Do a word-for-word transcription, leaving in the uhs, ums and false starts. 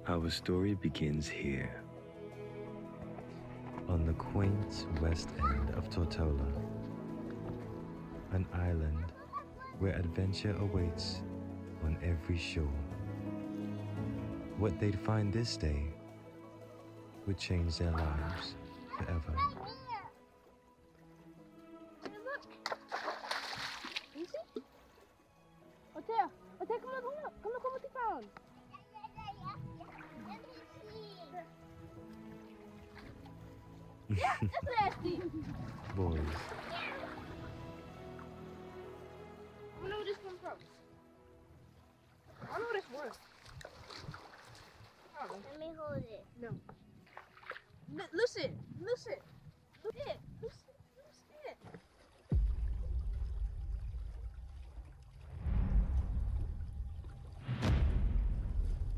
Our story begins here, on the quaint west end of Tortola, an island where adventure awaits on every shore. What they'd find this day would change their lives forever. You see? Otea, Otea, come on, come on, come on, come what you found. Yeah, that's nasty. Boys. I know where this comes from. I know this one. Let me hold it. No. L listen, listen. Look it. Listen.